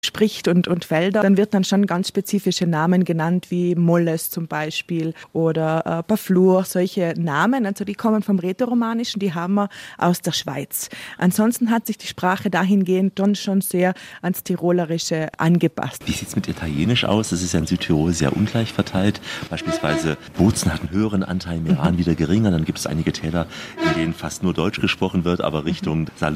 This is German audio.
spricht und Felder, dann wird dann schon ganz spezifische Namen genannt, wie Molles zum Beispiel oder Paflur, solche Namen. Also die kommen vom Rätoromanischen, die haben wir aus der Schweiz. Ansonsten hat sich die Sprache dahingehend dann schon sehr ans Tirolerische angepasst. Wie sieht es mit Italienisch aus? Das ist ja in Südtirol sehr ungleich verteilt. Beispielsweise Bozen hat einen höheren Anteil, Meran wieder geringer. Dann gibt es einige Täler, in denen fast nur Deutsch gesprochen wird, aber Richtung